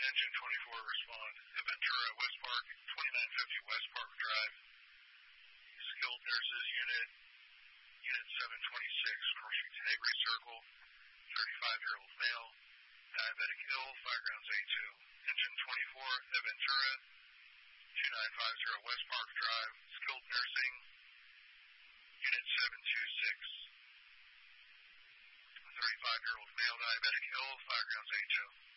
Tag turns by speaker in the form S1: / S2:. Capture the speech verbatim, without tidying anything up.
S1: Engine twenty-four, respond. Ventura, West Park, twenty-nine fifty West Park Drive. Skilled Nurses Unit, Unit seven twenty-six, crossing Tenebris Circle, thirty-five-year-old male, diabetic ill, five grounds A two. Engine twenty-four, Ventura, twenty-nine fifty West Park Drive, skilled nursing, Unit seven twenty-six. thirty-five-year-old male, diabetic ill, five grounds A two.